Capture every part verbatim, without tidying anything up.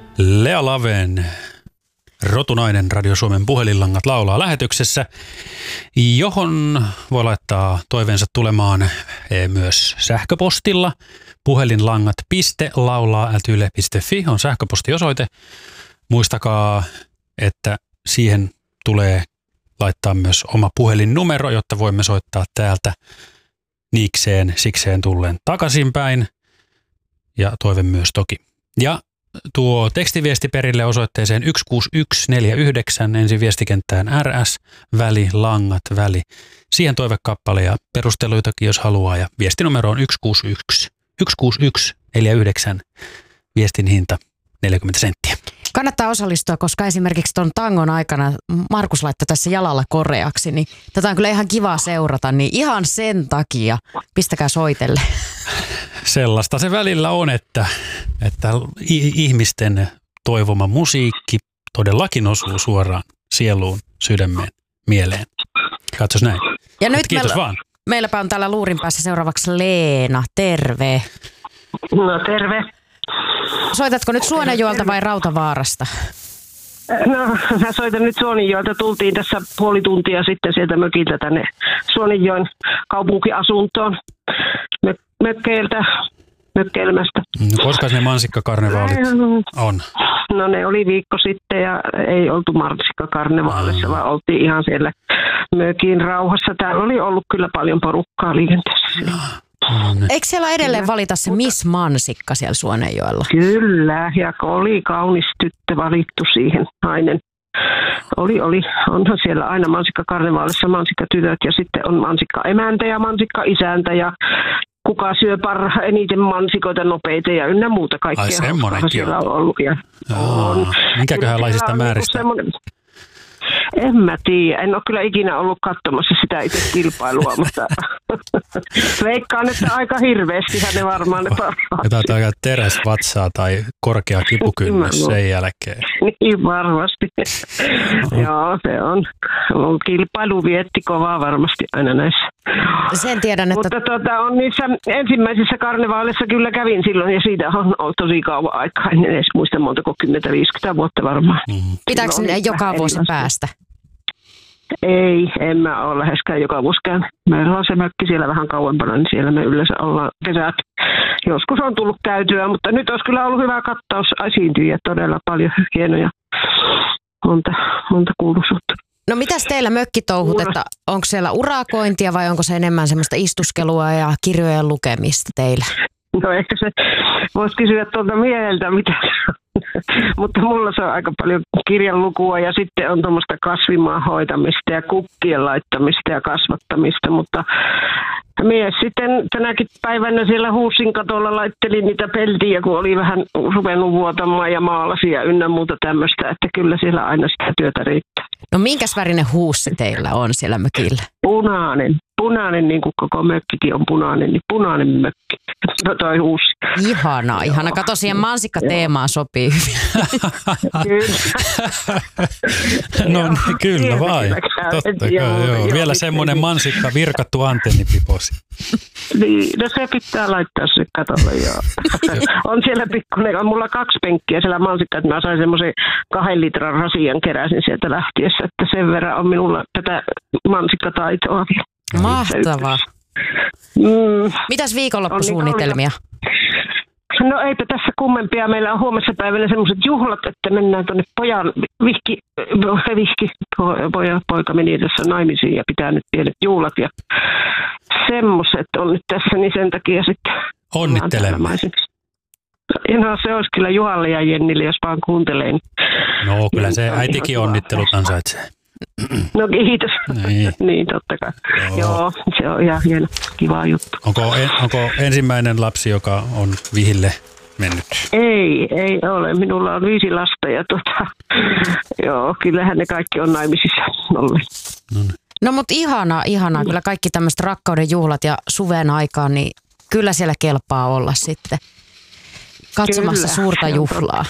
Lea Laven, rotunainen Radio Suomen puhelinlangat laulaa lähetyksessä, johon voi laittaa toiveensa tulemaan myös sähköpostilla. Puhelinlangat piste laulaa ät yle piste fi on sähköpostiosoite. Muistakaa, että siihen tulee laittaa myös oma puhelinnumero, jotta voimme soittaa täältä niikseen, sikseen tulleen takaisinpäin. Ja toive myös toki. Ja tuo tekstiviesti perille osoitteeseen yksi kuusi yksi neljä yhdeksän, ensin viestikenttään R S, väli, langat, väli. Siihen toivekappale ja perusteluitakin, jos haluaa. Ja viestinumero on yksi kuusi yksi, yksi kuusi yksi neljä yhdeksän, viestin hinta neljäkymmentä senttiä. Kannattaa osallistua, koska esimerkiksi tuon tangon aikana Markus laittoi tässä jalalla koreaksi, niin tätä on kyllä ihan kiva seurata, niin ihan sen takia pistäkää soitelle. Sellaista se välillä on, että, että ihmisten toivoma musiikki todellakin osuu suoraan sieluun, sydämeen, mieleen. Katsos näin. Ja nyt kiitos meillä, vaan. Meilläpä on täällä luurin päässä seuraavaksi Leena. Terve. No terve. Soitatko nyt Suonenjoelta vai Rautavaarasta? No mä soitan nyt Suonenjoelta. Tultiin tässä puoli tuntia sitten sieltä mökiltä tänne Suonenjoen kaupunkiasuntoon Mö- mökkeiltä, mökkeilemästä. No, koska ne mansikkakarnevaalit on? No ne oli viikko sitten ja ei oltu mansikkakarnevaalissa, vaan oltiin ihan siellä mökin rauhassa. Täällä oli ollut kyllä paljon porukkaa liikenteessä. Eikö siellä edelleen valita se Miss Mansikka siellä Suonenjoella? Kyllä, ja oli kaunis tyttö valittu siihen, nainen. Oli, oli. Onhan siellä aina mansikkakarnevaalissa mansikkatytöt ja sitten on mansikkaemäntä ja mansikkaisäntä ja kuka syö parha eniten mansikoita nopeita ja ynnä muuta kaikkea. Ai semmonenkin on. on ollut. Ja on. Mikäköhän laisista määristä? En mä tiedä. En ole kyllä ikinä ollut katsomassa sitä itse kilpailua, mutta veikkaan, että aika hirveästihän ne varmaan ne parhaat. Ja taitaa käydä teräsvatsaa tai korkea kipukynnys sen jälkeen. Niin varmasti. Joo, se on. Kilpailu vietti kovaa varmasti aina näissä. Sen tiedän, että... Mutta tuota, on niissä ensimmäisissä karnevaaleissa kyllä kävin silloin ja siitä on ollut tosi kauan aikaa. En edes muista montako kymmentä viisikymmentä vuotta varmaan. Mm. Pitääkö ne joka vuosi päästä? Ei, en mä ole läheskään joka vuosi käynyt. Meillä on se mökki siellä vähän kauempana, niin siellä me yleensä ollaan kesät. Joskus on tullut käytyä, mutta nyt olisi kyllä ollut hyvä kattaus esiintyjiä, todella paljon hienoja, monta, monta kuuluisuutta. No mitäs teillä mökkitouhut, että onko siellä urakointia vai onko se enemmän semmoista istuskelua ja kirjojen lukemista teillä? No ehkä se voisi kysyä tuolta mieheltä, mitä mutta mulla se on aika paljon kirjanlukua ja sitten on tuommoista kasvimaan hoitamista ja kukkien laittamista ja kasvattamista, mutta mies sitten tänäkin päivänä siellä huussin katolla laitteli niitä peltiä, kun oli vähän ruvennut vuotamaan ja maalasi ja ynnä muuta tämmöistä, että kyllä siellä aina sitä työtä riittää. No minkäs värinen huussi teillä on siellä mökillä? Punainen. Punainen, niin kuin koko mökkikin on punainen, niin punainen mökki. No toi huussi. Ihanaa, ihana. Kato, siihen mansikkateemaan sopii hyvin. Kyllä. No niin, kyllä vai. Totta kai, joo. joo. Vielä semmoinen mansikka virkattu antennipiposi. Niin, no se pitää laittaa se katolle, joo. On siellä pikkuinen, on mulla kaksi penkkiä siellä mansikka, että mä sain semmoisen kahden litran rasian keräsin sieltä lähtiessä, että sen verran on minulla tätä mansikkataitoa vielä. Mahtavaa. Mm. Mitäs viikonloppusuunnitelmia? No eipä tässä kummempia. Meillä on huomassa päivänä semmoiset juhlat, että mennään tuonne pojan, vihki, vihki poja, poika meni tässä naimisiin ja pitää nyt pienet juhlat ja semmoiset on nyt tässä, niin sen takia sitten... Onnittelemme. No se olisi kyllä Juhalle ja Jennille, jos vaan kuuntelee. No kyllä se äitikin onnittelut ansaitsee. No kiitos. Niin, niin totta kai. Joo. Joo, se on ihan hieno, kiva juttu. Onko, en, onko ensimmäinen lapsi, joka on vihille mennyt? Ei, ei ole. Minulla on viisi lasta ja tota, joo, kyllähän ne kaikki on naimisissa olleet. No, niin. No mutta ihanaa, ihanaa. Kyllä kaikki tämmöiset rakkauden juhlat ja suven aikaan, niin kyllä siellä kelpaa olla sitten katsomassa kyllä, suurta juhlaa.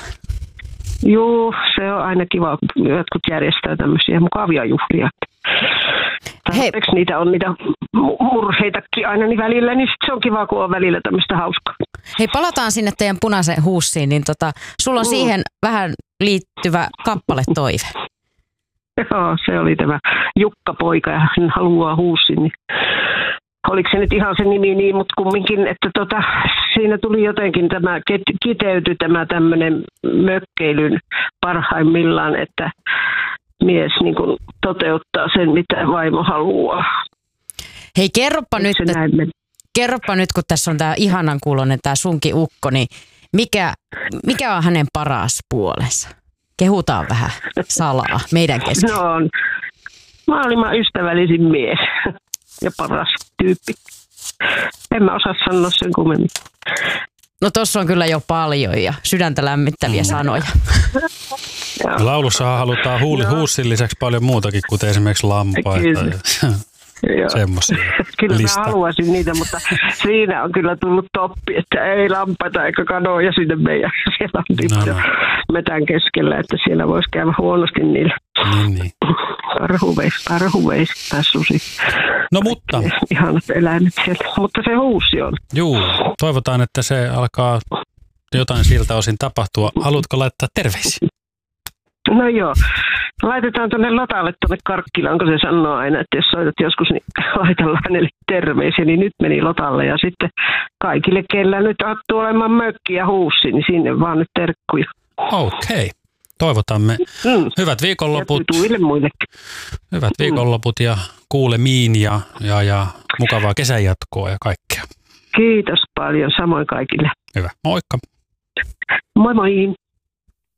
Joo, se on aina kiva, jotkut järjestää tämmöisiä mukavia juhlia. Tarpeeksi niitä on niitä murheitakin aina niin välillä, niin sit se on kiva, kun on välillä tämmöistä hauskaa. Hei, palataan sinne teidän punaisen huussiin, niin tota, sulla on mm. siihen vähän liittyvä kappaletoive. Joo, se oli tämä Jukka-poika ja hän haluaa huussin. Niin oliko se nyt ihan se nimi niin, mutta kumminkin, että tota, siinä tuli jotenkin tämä, kiteytyi tämä tämmöinen mökkeilyn parhaimmillaan, että mies niin kuin toteuttaa sen, mitä vaimo haluaa. Hei, kerropa nyt, että, kerropa nyt, kun tässä on tämä ihanan kuuloinen tämä sunkin ukko, niin mikä, mikä on hänen paras puolensa? Kehutaan vähän salaa meidän kesken. No on maailman ystävällisin mies ja paras tyyppi. En mä osaa sanoa sen kummemmin. No tossa on kyllä jo paljon ja sydäntä lämmittäviä sanoja. Laulussa halutaan huuli, huussin lisäksi paljon muutakin, kuten esimerkiksi lampaita ja semmoisia. Kyllä lista. Mä haluaisin niitä, mutta siinä on kyllä tullut toppi, että ei lampaita eikä kanoja sinne meidän. Siellä on no, no. metän keskellä, että siellä voisi käydä huonosti niillä. Niin, niin. Karhuveis, karhuveis tai susi. No mutta. Ihanat eläimet sieltä, mutta se huussi on. Juu, toivotaan, että se alkaa jotain siltä osin tapahtua. Haluatko laittaa terveisiä? No joo. Laitetaan tuonne Lotalle tuonne Karkkilaan, kun se sanoo aina, että jos soitat joskus, niin laitellaan hänelle terveisiä. Niin nyt meni Lotalle ja sitten kaikille, kellä nyt sattuu olemaan mökki ja huussi, niin sinne vaan nyt terkkuja. Okei. Okay. Toivotamme mm. hyvät viikonloput. Ja muillekin. Hyvät viikonloput ja kuulemiin ja, ja, ja mukavaa kesän jatkoa ja kaikkea. Kiitos paljon, samoin kaikille. Hyvä. Moikka. Moi moi.